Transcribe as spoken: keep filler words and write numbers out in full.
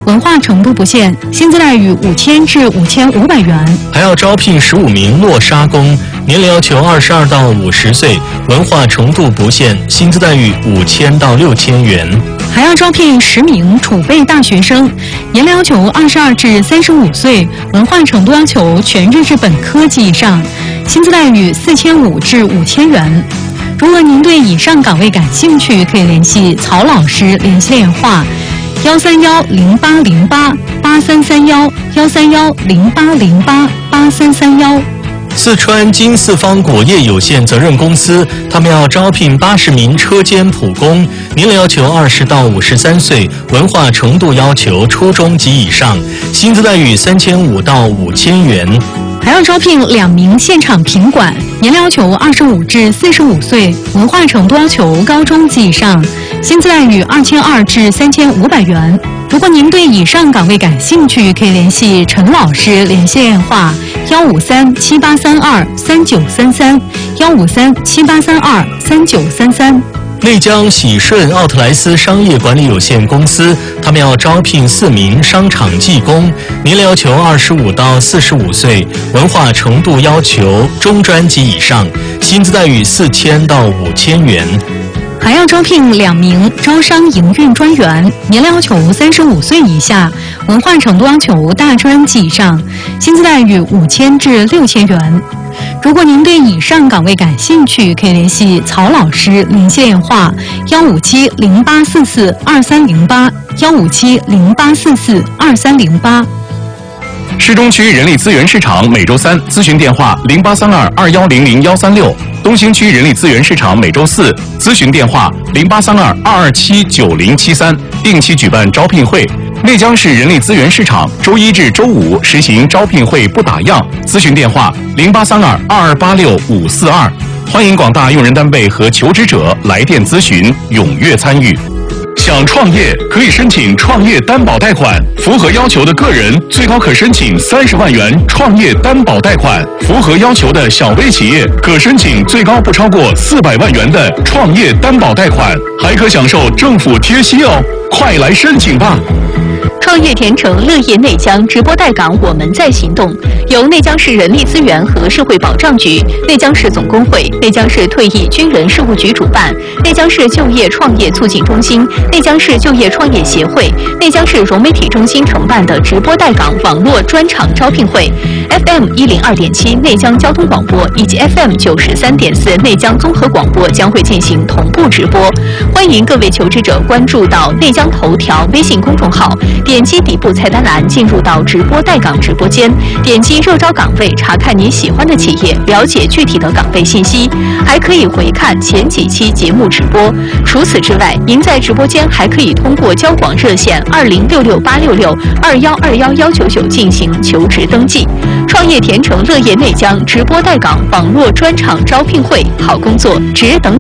文化程度不限，薪资待遇五千至五千五百元。 还要招聘十五名落沙工，年龄要求二十二到五十岁，文化程度不限，薪资待遇五千到六千元。 还要招聘十名储备大学生，年龄要求二十二至三十五岁，文化程度要求全日制本科及以上，薪资待遇四千五至五千元。如果您对以上岗位感兴趣，可以联系曹老师联系电话：幺三幺零八零八八三三幺，幺三幺零八零八八三三幺。 四川金四方果业有限责任公司，他们要招聘八十名车间普工，年龄要求二十到五十三岁，文化程度要求初中及以上，薪资待遇三千五到五千元。 还要招聘两名现场品管，年龄要求二十五至四十五岁，文化程度要求高中及以上，薪资待遇二千二至三千五百元。如果您对以上岗位感兴趣，可以联系陈老师联系电话：幺五三七八三二三九三三，幺五三七八三二三九三三。 内江喜顺奥特莱斯商业管理有限公司，他们要招聘四名商场技工，年龄要求二十五到四十五岁，文化程度要求中专及以上，薪资待遇四千到五千元。 还要招聘两名招商营运专员，年龄要求三十五岁以下，文化程度要求大专及以上，薪资待遇五千至六千元。如果您对以上岗位感兴趣，可以联系曹老师联系电话：幺五七零八四四二三零八，幺五七零八四四二三零八。 市中区人力资源市场每周三咨询电话零八三二二幺零零幺三六，东兴区人力资源市场每周四咨询电话零八三二二二七九零七三，定期举办招聘会。内江市人力资源市场周一至周五实行招聘会不打烊，咨询电话零八三二二二八六五四二。欢迎广大用人单位和求职者来电咨询，踊跃参与。想创业可以申请创业担保贷款，符合要求的个人最高可申请三十万元创业担保贷款，符合要求的小微企业可申请最高不超过四百万元的创业担保贷款，还可享受政府贴息哦！快来申请吧！ 创业甜城乐业内江直播带岗，我们在行动。由内江市人力资源和社会保障局、内江市总工会、内江市退役军人事务局主办，内江市就业创业促进中心、内江市就业创业协会、内江市融媒体中心承办的直播带岗网络专场招聘会 ，F M 一零二点七内江交通广播以及 F M 九十三点四内江综合广播将会进行同步直播。欢迎各位求职者关注到内江头条微信公众号，点击底部菜单栏进入到直播带岗直播间，点击热招岗位，查看你喜欢的企业，了解具体的岗位信息，还可以回看前几期节目直播。除此之外，您在直播间还可以通过交广热线二零六六八六六二幺二幺幺九九进行求职登记。创业甜城乐业内江直播带岗网络专场招聘会，好工作只等